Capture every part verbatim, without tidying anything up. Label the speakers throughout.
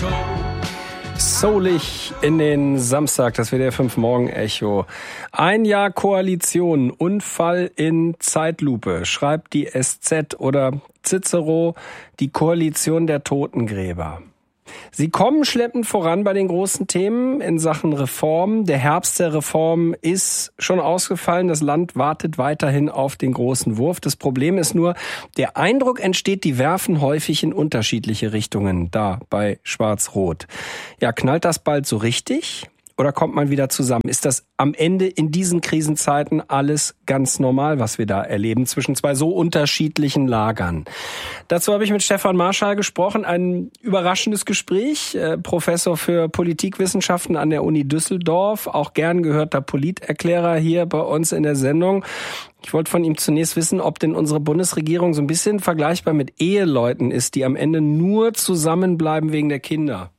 Speaker 1: Soulig in den Samstag, das W D R fünf Morgen-Echo. Ein Jahr Koalition, Unfall in Zeitlupe, schreibt die S Z oder Cicero, die Koalition der Totengräber. Sie kommen schleppend voran bei den großen Themen in Sachen Reform. Der Herbst der Reform ist schon ausgefallen. Das Land wartet weiterhin auf den großen Wurf. Das Problem ist nur, der Eindruck entsteht, die werfen häufig in unterschiedliche Richtungen da bei Schwarz-Rot. Ja, knallt das bald so richtig? Oder kommt man wieder zusammen? Ist das am Ende in diesen Krisenzeiten alles ganz normal, was wir da erleben, zwischen zwei so unterschiedlichen Lagern? Dazu habe ich mit Stefan Marschall gesprochen. Ein überraschendes Gespräch. Äh, Professor für Politikwissenschaften an der Uni Düsseldorf. Auch gern gehörter Politerklärer hier bei uns in der Sendung. Ich wollte von ihm zunächst wissen, ob denn unsere Bundesregierung so ein bisschen vergleichbar mit Eheleuten ist, die am Ende nur zusammenbleiben wegen der Kinder.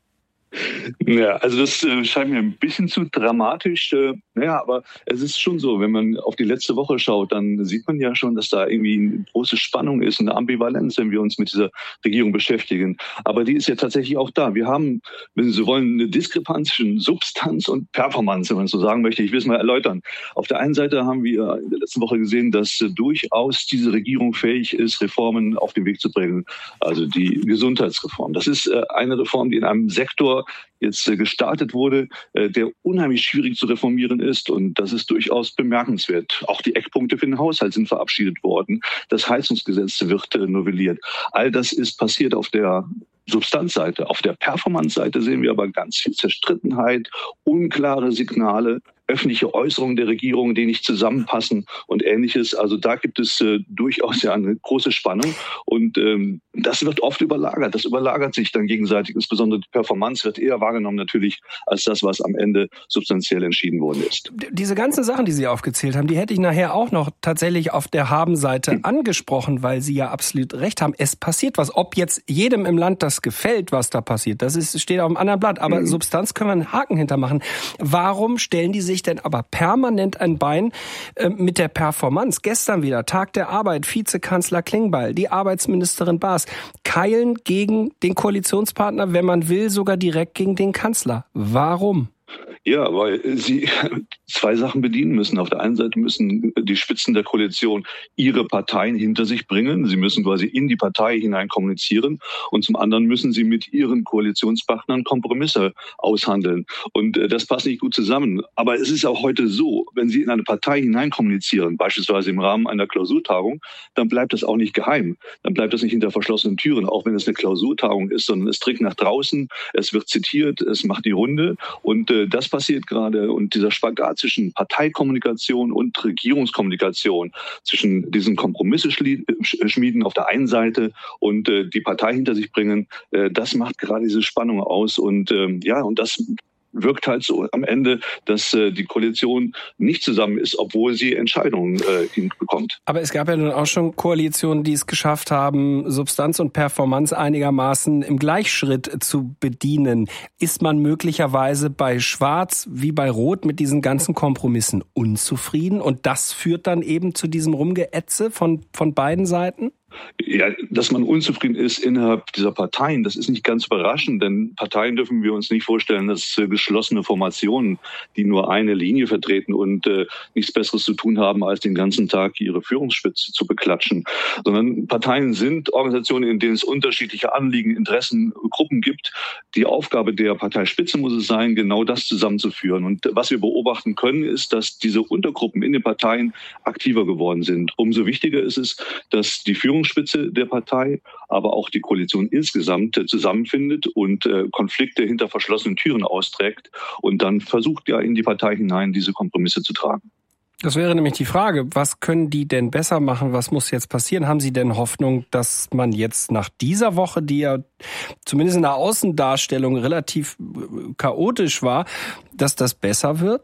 Speaker 2: Ja, also das äh, scheint mir ein bisschen zu dramatisch. Äh, naja, aber es ist schon so, wenn man auf die letzte Woche schaut, dann sieht man ja schon, dass da irgendwie eine große Spannung ist, eine Ambivalenz, wenn wir uns mit dieser Regierung beschäftigen. Aber die ist ja tatsächlich auch da. Wir haben, wenn Sie so wollen, eine Diskrepanz zwischen Substanz und Performance, wenn man so sagen möchte. Ich will es mal erläutern. Auf der einen Seite haben wir in der letzten Woche gesehen, dass äh, durchaus diese Regierung fähig ist, Reformen auf den Weg zu bringen. Also die Gesundheitsreform. Das ist äh, eine Reform, die in einem Sektor jetzt gestartet wurde, der unheimlich schwierig zu reformieren ist. Und das ist durchaus bemerkenswert. Auch die Eckpunkte für den Haushalt sind verabschiedet worden. Das Heizungsgesetz wird novelliert. All das ist passiert auf der Substanzseite. Auf der Performance-Seite sehen wir aber ganz viel Zerstrittenheit, unklare Signale, öffentliche Äußerungen der Regierung, die nicht zusammenpassen und Ähnliches. Also da gibt es äh, durchaus ja eine große Spannung. Und ähm, das wird oft überlagert. Das überlagert sich dann gegenseitig. Insbesondere die Performance wird eher wahrgenommen natürlich als das, was am Ende substanziell entschieden worden ist.
Speaker 1: Diese ganzen Sachen, die Sie aufgezählt haben, die hätte ich nachher auch noch tatsächlich auf der Haben-Seite hm. angesprochen, weil Sie ja absolut recht haben. Es passiert was. Ob jetzt jedem im Land das gefällt, was da passiert, das ist, steht auf einem anderen Blatt. Aber hm. Substanz können wir einen Haken hintermachen. Warum stellen die sich denn aber permanent ein Bein äh, mit der Performance? Gestern wieder Tag der Arbeit, Vizekanzler Klingbeil, die Arbeitsministerin Baas keilen gegen den Koalitionspartner, wenn man will, sogar direkt gegen den Kanzler. Warum?
Speaker 2: Ja, weil sie zwei Sachen bedienen müssen. Auf der einen Seite müssen die Spitzen der Koalition ihre Parteien hinter sich bringen. Sie müssen quasi in die Partei hinein kommunizieren. Und zum anderen müssen sie mit ihren Koalitionspartnern Kompromisse aushandeln. Und das passt nicht gut zusammen. Aber es ist auch heute so, wenn Sie in eine Partei hinein kommunizieren, beispielsweise im Rahmen einer Klausurtagung, dann bleibt das auch nicht geheim. Dann bleibt das nicht hinter verschlossenen Türen, auch wenn es eine Klausurtagung ist, sondern es dringt nach draußen, es wird zitiert, es macht die Runde. Und äh, das passiert gerade. Und dieser Spagat zwischen Parteikommunikation und Regierungskommunikation, zwischen diesen Kompromisse schmieden auf der einen Seite und äh, die Partei hinter sich bringen, äh, das macht gerade diese Spannung aus. Und ähm, ja, und das wirkt halt so am Ende, dass äh, die Koalition nicht zusammen ist, obwohl sie Entscheidungen äh, hinbekommt.
Speaker 1: Aber es gab ja nun auch schon Koalitionen, die es geschafft haben, Substanz und Performance einigermaßen im Gleichschritt zu bedienen. Ist man möglicherweise bei Schwarz wie bei Rot mit diesen ganzen Kompromissen unzufrieden? Und das führt dann eben zu diesem Rumgeätze von, von beiden Seiten?
Speaker 2: Ja, dass man unzufrieden ist innerhalb dieser Parteien, das ist nicht ganz überraschend, denn Parteien dürfen wir uns nicht vorstellen, dass äh, geschlossene Formationen, die nur eine Linie vertreten und äh, nichts Besseres zu tun haben, als den ganzen Tag ihre Führungsspitze zu beklatschen, sondern Parteien sind Organisationen, in denen es unterschiedliche Anliegen, Interessen, Gruppen gibt. Die Aufgabe der Parteispitze muss es sein, genau das zusammenzuführen. Und was wir beobachten können, ist, dass diese Untergruppen in den Parteien aktiver geworden sind. Umso wichtiger ist es, dass die Führung Spitze der Partei, aber auch die Koalition insgesamt zusammenfindet und äh, Konflikte hinter verschlossenen Türen austrägt und dann versucht ja in die Partei hinein diese Kompromisse zu tragen.
Speaker 1: Das wäre nämlich die Frage, was können die denn besser machen? Was muss jetzt passieren? Haben Sie denn Hoffnung, dass man jetzt nach dieser Woche, die ja zumindest in der Außendarstellung relativ chaotisch war, dass das besser wird?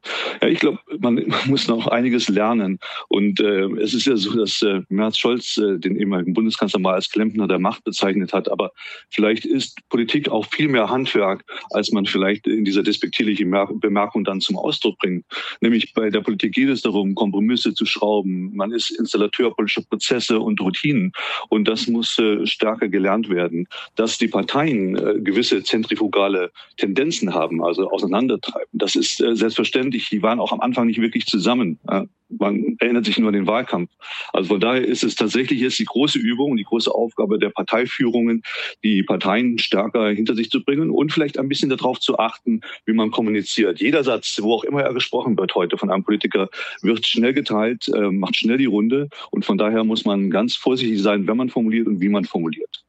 Speaker 2: Ja, ich glaube, man, man muss noch einiges lernen. Und äh, es ist ja so, dass äh, Merz Scholz äh, den ehemaligen Bundeskanzler mal als Klempner der Macht bezeichnet hat. Aber vielleicht ist Politik auch viel mehr Handwerk, als man vielleicht in dieser despektierlichen Bemerkung dann zum Ausdruck bringt. Nämlich bei der Politik geht es darum, Kompromisse zu schrauben. Man ist Installateur politischer Prozesse und Routinen. Und das muss äh, stärker gelernt werden. Dass die Parteien äh, gewisse zentrifugale Tendenzen haben, also auseinandertreiben, das ist äh, selbstverständlich. Die waren auch am Anfang nicht wirklich zusammen. Man erinnert sich nur an den Wahlkampf. Also von daher ist es tatsächlich jetzt die große Übung und die große Aufgabe der Parteiführungen, die Parteien stärker hinter sich zu bringen und vielleicht ein bisschen darauf zu achten, wie man kommuniziert. Jeder Satz, wo auch immer er gesprochen wird heute von einem Politiker, wird schnell geteilt, macht schnell die Runde. Und von daher muss man ganz vorsichtig sein, wenn man formuliert und wie man formuliert.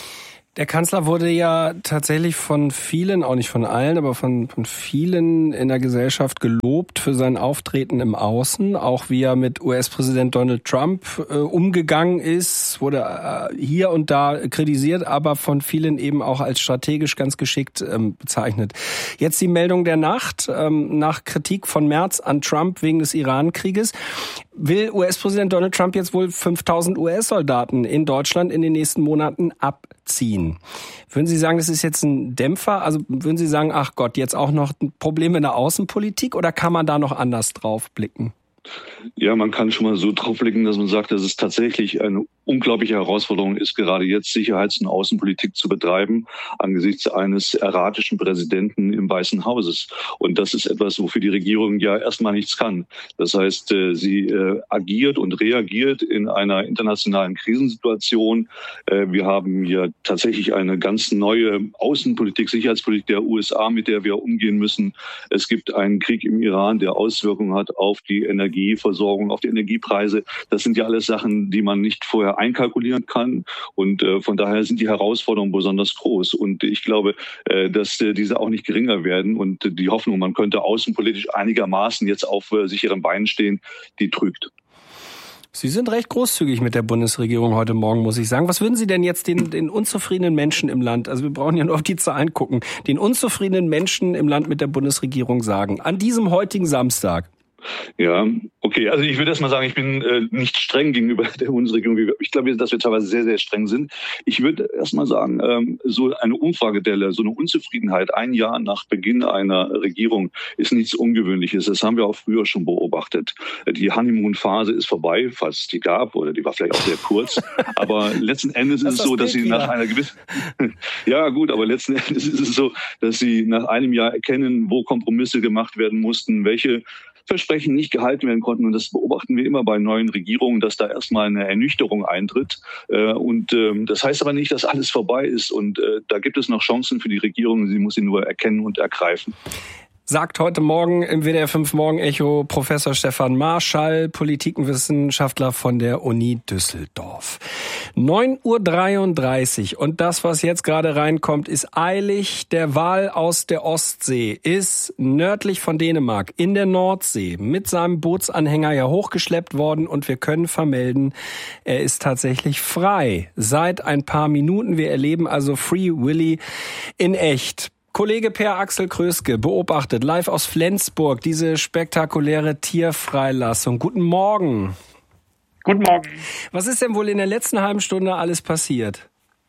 Speaker 1: Der Kanzler wurde ja tatsächlich von vielen, auch nicht von allen, aber von, von vielen in der Gesellschaft gelobt für sein Auftreten im Außen. Auch wie er mit U S-Präsident Donald Trump äh, umgegangen ist, wurde äh, hier und da kritisiert, aber von vielen eben auch als strategisch ganz geschickt ähm, bezeichnet. Jetzt die Meldung der Nacht, ähm, nach Kritik von Merz an Trump wegen des Iran-Krieges. Will U S-Präsident Donald Trump jetzt wohl fünftausend U S-Soldaten in Deutschland in den nächsten Monaten abziehen? Würden Sie sagen, das ist jetzt ein Dämpfer? Also würden Sie sagen, ach Gott, jetzt auch noch ein Problem in der Außenpolitik, oder kann man da noch anders drauf blicken?
Speaker 2: Ja, man kann schon mal so drauf blicken, dass man sagt, dass es tatsächlich eine unglaubliche Herausforderung ist, gerade jetzt Sicherheits- und Außenpolitik zu betreiben, angesichts eines erratischen Präsidenten im Weißen Hauses. Und das ist etwas, wofür die Regierung ja erstmal nichts kann. Das heißt, sie agiert und reagiert in einer internationalen Krisensituation. Wir haben hier tatsächlich eine ganz neue Außenpolitik, Sicherheitspolitik der U S A, mit der wir umgehen müssen. Es gibt einen Krieg im Iran, der Auswirkungen hat auf die Energieversorgung, auf die Energiepreise. Das sind ja alles Sachen, die man nicht vorher einkalkulieren kann. Und äh, von daher sind die Herausforderungen besonders groß. Und ich glaube, äh, dass äh, diese auch nicht geringer werden. Und äh, die Hoffnung, man könnte außenpolitisch einigermaßen jetzt auf äh, sicheren Beinen stehen, die trügt.
Speaker 1: Sie sind recht großzügig mit der Bundesregierung heute Morgen, muss ich sagen. Was würden Sie denn jetzt den, den unzufriedenen Menschen im Land, also wir brauchen ja nur auf die Zahlen gucken, den unzufriedenen Menschen im Land mit der Bundesregierung sagen, an diesem heutigen Samstag?
Speaker 2: Ja, okay. Also ich würde erst mal sagen, ich bin äh, nicht streng gegenüber der Bundesregierung. Ich glaube, dass wir teilweise sehr, sehr streng sind. Ich würde erst mal sagen, ähm, so eine Umfragedelle, so eine Unzufriedenheit ein Jahr nach Beginn einer Regierung ist nichts Ungewöhnliches. Das haben wir auch früher schon beobachtet. Die Honeymoon-Phase ist vorbei, falls es die gab, oder die war vielleicht auch sehr kurz. Aber letzten Endes ist es so, dass sie nach einer gewissen... Ja gut, aber letzten Endes ist es so, dass sie nach einem Jahr erkennen, wo Kompromisse gemacht werden mussten, welche Versprechen nicht gehalten werden konnten. Und das beobachten wir immer bei neuen Regierungen, dass da erstmal eine Ernüchterung eintritt. Und das heißt aber nicht, dass alles vorbei ist. Und da gibt es noch Chancen für die Regierung. Sie muss sie nur erkennen und ergreifen.
Speaker 1: Sagt heute Morgen im W D R fünf Morgen-Echo Professor Stefan Marschall, Politikwissenschaftler von der Uni Düsseldorf. neun Uhr dreiunddreißig und das, was jetzt gerade reinkommt, ist eilig. Der Wal aus der Ostsee ist nördlich von Dänemark in der Nordsee mit seinem Bootsanhänger ja hochgeschleppt worden und wir können vermelden, er ist tatsächlich frei. Seit ein paar Minuten. Wir erleben also Free Willy in echt. Kollege Per Axel Kröske beobachtet live aus Flensburg diese spektakuläre Tierfreilassung. Guten Morgen.
Speaker 3: Guten Morgen.
Speaker 1: Was ist denn wohl in der letzten halben Stunde alles passiert?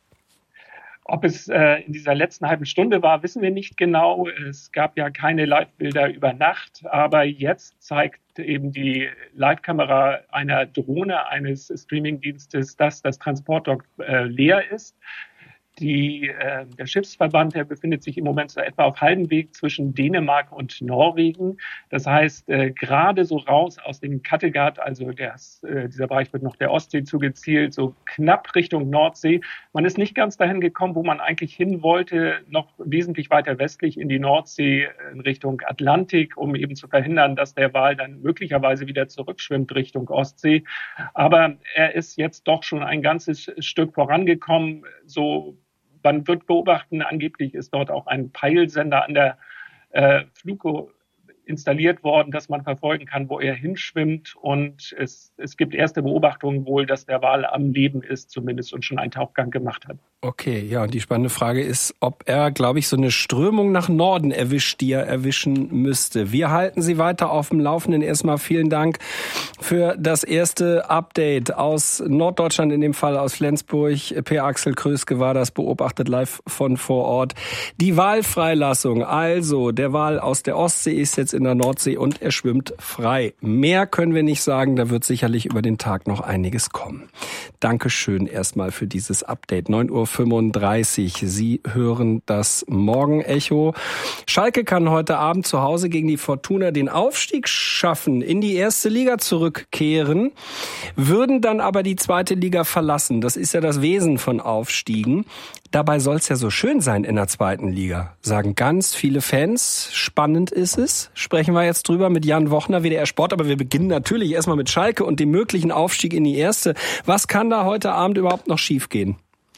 Speaker 3: Ob es äh, in dieser letzten halben Stunde war, wissen wir nicht genau. Es gab ja keine Live-Bilder über Nacht, aber jetzt zeigt eben die Live-Kamera einer Drohne eines Streaming-Dienstes, dass das Transportdock äh, leer ist. Die, äh, der Schiffsverband, der befindet sich im Moment so etwa auf halbem Weg zwischen Dänemark und Norwegen. Das heißt, äh, gerade so raus aus dem Kattegat, also das, äh, dieser Bereich wird noch der Ostsee zugezielt, so knapp Richtung Nordsee. Man ist nicht ganz dahin gekommen, wo man eigentlich hin wollte, noch wesentlich weiter westlich in die Nordsee, in Richtung Atlantik, um eben zu verhindern, dass der Wal dann möglicherweise wieder zurückschwimmt Richtung Ostsee. Aber er ist jetzt doch schon ein ganzes Stück vorangekommen, so. Man wird beobachten, angeblich ist dort auch ein Peilsender an der äh, Flugo installiert worden, dass man verfolgen kann, wo er hinschwimmt. Und es, es gibt erste Beobachtungen wohl, dass der Wal am Leben ist zumindest und schon einen Tauchgang gemacht hat.
Speaker 1: Okay, ja, und die spannende Frage ist, ob er, glaube ich, so eine Strömung nach Norden erwischt, die er erwischen müsste. Wir halten Sie weiter auf dem Laufenden. Erstmal vielen Dank für das erste Update aus Norddeutschland, in dem Fall aus Flensburg. Per Axel Kröske war das, beobachtet live von vor Ort. Die Walfreilassung, also der Wal aus der Ostsee ist jetzt in der Nordsee und er schwimmt frei. Mehr können wir nicht sagen, da wird sicherlich über den Tag noch einiges kommen. Dankeschön erstmal für dieses Update. neun Uhr fünfunddreißig. Sie hören das Morgenecho. Schalke kann heute Abend zu Hause gegen die Fortuna den Aufstieg schaffen, in die erste Liga zurückkehren, würden dann aber die zweite Liga verlassen. Das ist ja das Wesen von Aufstiegen. Dabei soll es ja so schön sein in der zweiten Liga, sagen ganz viele Fans. Spannend ist es. Sprechen wir jetzt drüber mit Jan Wochner, W D R Sport. Aber wir beginnen natürlich erstmal mit Schalke und dem möglichen Aufstieg in die erste. Was kann da heute Abend überhaupt noch schiefgehen?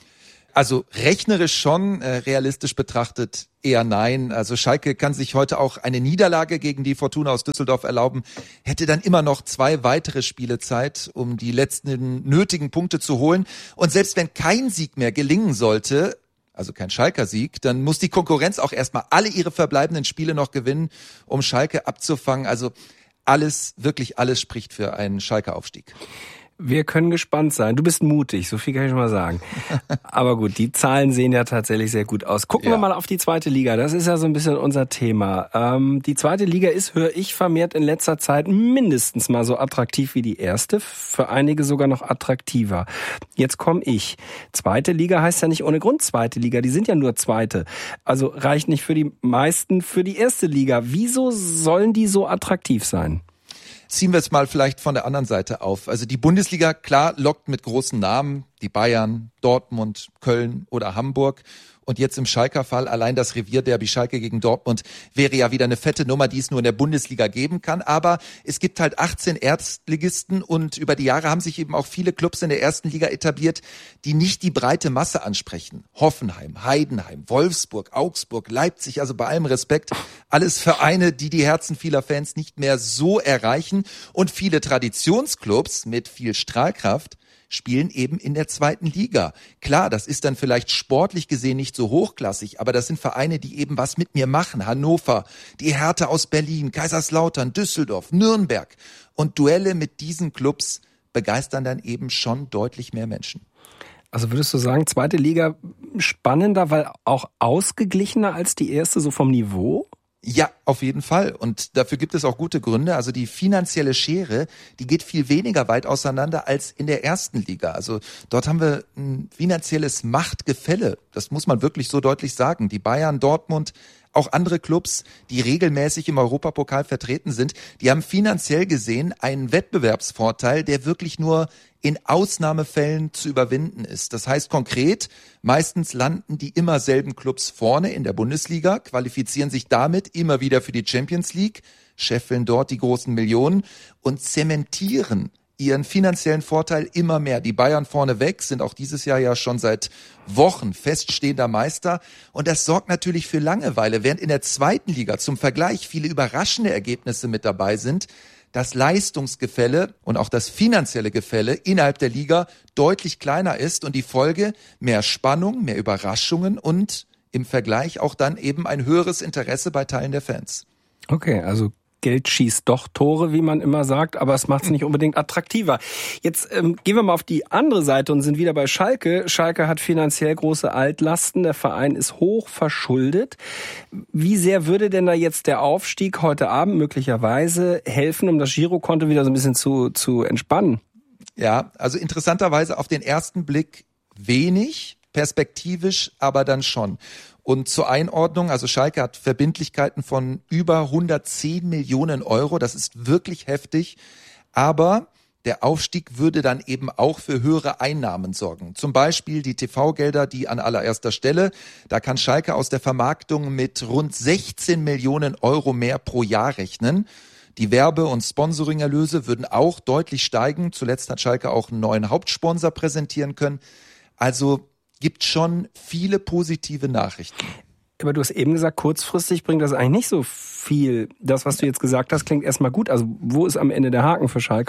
Speaker 4: Also rechnerisch schon, äh, realistisch betrachtet eher nein. Also Schalke kann sich heute auch eine Niederlage gegen die Fortuna aus Düsseldorf erlauben, hätte dann immer noch zwei weitere Spiele Zeit, um die letzten nötigen Punkte zu holen. Und selbst wenn kein Sieg mehr gelingen sollte, also kein Schalker Sieg, dann muss die Konkurrenz auch erstmal alle ihre verbleibenden Spiele noch gewinnen, um Schalke abzufangen. Also alles, wirklich alles spricht für einen Schalker Aufstieg.
Speaker 1: Wir können gespannt sein. Du bist mutig, so viel kann ich schon mal sagen. Aber gut, die Zahlen sehen ja tatsächlich sehr gut aus. Gucken ja. wir mal auf die zweite Liga. Das ist ja so ein bisschen unser Thema. Ähm, die zweite Liga ist, höre ich vermehrt in letzter Zeit, mindestens mal so attraktiv wie die erste. Für einige sogar noch attraktiver. Jetzt komme ich. Zweite Liga heißt ja nicht ohne Grund zweite Liga. Die sind ja nur zweite. Also reicht nicht für die meisten für die erste Liga. Wieso sollen die so attraktiv sein?
Speaker 4: Ziehen wir es mal vielleicht von der anderen Seite auf. Also die Bundesliga, klar, lockt mit großen Namen, die Bayern, Dortmund, Köln oder Hamburg. Und jetzt im Schalker Fall, allein das Revierderby Schalke gegen Dortmund wäre ja wieder eine fette Nummer, die es nur in der Bundesliga geben kann. Aber es gibt halt achtzehn Erstligisten und über die Jahre haben sich eben auch viele Clubs in der ersten Liga etabliert, die nicht die breite Masse ansprechen. Hoffenheim, Heidenheim, Wolfsburg, Augsburg, Leipzig, also bei allem Respekt, alles Vereine, die die Herzen vieler Fans nicht mehr so erreichen. Und viele Traditionsclubs mit viel Strahlkraft spielen eben in der zweiten Liga. Klar, das ist dann vielleicht sportlich gesehen nicht so hochklassig, aber das sind Vereine, die eben was mit mir machen. Hannover, die Hertha aus Berlin, Kaiserslautern, Düsseldorf, Nürnberg. Und Duelle mit diesen Clubs begeistern dann eben schon deutlich mehr Menschen.
Speaker 1: Also würdest du sagen, zweite Liga spannender, weil auch ausgeglichener als die erste, so vom Niveau?
Speaker 4: Ja, auf jeden Fall. Und dafür gibt es auch gute Gründe. Also die finanzielle Schere, die geht viel weniger weit auseinander als in der ersten Liga. Also dort haben wir ein finanzielles Machtgefälle. Das muss man wirklich so deutlich sagen. Die Bayern, Dortmund, auch andere Clubs, die regelmäßig im Europapokal vertreten sind, die haben finanziell gesehen einen Wettbewerbsvorteil, der wirklich nur in Ausnahmefällen zu überwinden ist. Das heißt konkret, meistens landen die immer selben Clubs vorne in der Bundesliga, qualifizieren sich damit immer wieder für die Champions League, scheffeln dort die großen Millionen und zementieren ihren finanziellen Vorteil immer mehr. Die Bayern vorneweg sind auch dieses Jahr ja schon seit Wochen feststehender Meister. Und das sorgt natürlich für Langeweile, während in der zweiten Liga zum Vergleich viele überraschende Ergebnisse mit dabei sind. Das Leistungsgefälle und auch das finanzielle Gefälle innerhalb der Liga deutlich kleiner ist und die Folge mehr Spannung, mehr Überraschungen und im Vergleich auch dann eben ein höheres Interesse bei Teilen der Fans.
Speaker 1: Okay, also Geld schießt doch Tore, wie man immer sagt, aber es macht es nicht unbedingt attraktiver. Jetzt ähm, gehen wir mal auf die andere Seite und sind wieder bei Schalke. Schalke hat finanziell große Altlasten, der Verein ist hoch verschuldet. Wie sehr würde denn da jetzt der Aufstieg heute Abend möglicherweise helfen, um das Girokonto wieder so ein bisschen zu, zu entspannen?
Speaker 4: Ja, also interessanterweise auf den ersten Blick wenig, perspektivisch aber dann schon. Und zur Einordnung, also Schalke hat Verbindlichkeiten von über hundertzehn Millionen Euro. Das ist wirklich heftig. Aber der Aufstieg würde dann eben auch für höhere Einnahmen sorgen. Zum Beispiel die T V-Gelder, die an allererster Stelle. Da kann Schalke aus der Vermarktung mit rund sechzehn Millionen Euro mehr pro Jahr rechnen. Die Werbe- und Sponsoringerlöse würden auch deutlich steigen. Zuletzt hat Schalke auch einen neuen Hauptsponsor präsentieren können. Also gibt schon viele positive Nachrichten.
Speaker 1: Aber du hast eben gesagt, kurzfristig bringt das eigentlich nicht so viel. Das, was du jetzt gesagt hast, klingt erstmal gut. Also wo ist am Ende der Haken für Schalke?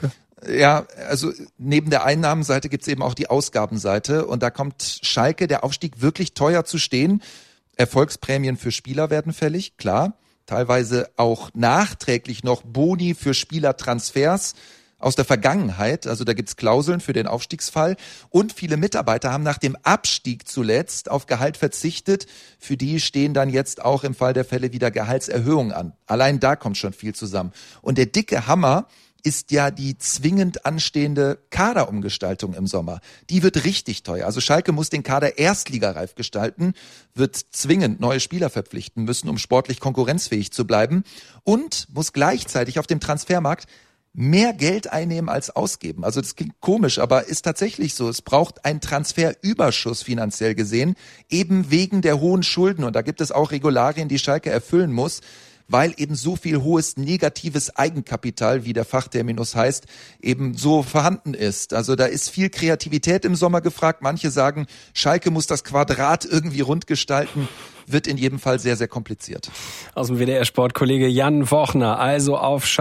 Speaker 4: Ja, also neben der Einnahmenseite gibt's eben auch die Ausgabenseite und da kommt Schalke, der Aufstieg, wirklich teuer zu stehen. Erfolgsprämien für Spieler werden fällig, klar. Teilweise auch nachträglich noch Boni für Spielertransfers aus der Vergangenheit. Also da gibt's Klauseln für den Aufstiegsfall. Und viele Mitarbeiter haben nach dem Abstieg zuletzt auf Gehalt verzichtet. Für die stehen dann jetzt auch im Fall der Fälle wieder Gehaltserhöhungen an. Allein da kommt schon viel zusammen. Und der dicke Hammer ist ja die zwingend anstehende Kaderumgestaltung im Sommer. Die wird richtig teuer. Also Schalke muss den Kader erstligareif gestalten, wird zwingend neue Spieler verpflichten müssen, um sportlich konkurrenzfähig zu bleiben und muss gleichzeitig auf dem Transfermarkt mehr Geld einnehmen als ausgeben. Also das klingt komisch, aber ist tatsächlich so. Es braucht einen Transferüberschuss finanziell gesehen, eben wegen der hohen Schulden. Und da gibt es auch Regularien, die Schalke erfüllen muss, weil eben so viel hohes negatives Eigenkapital, wie der Fachterminus heißt, eben so vorhanden ist. Also da ist viel Kreativität im Sommer gefragt. Manche sagen, Schalke muss das Quadrat irgendwie rund gestalten. Wird in jedem Fall sehr, sehr kompliziert.
Speaker 1: Aus dem W D R-Sportkollege Jan Wochner, also auf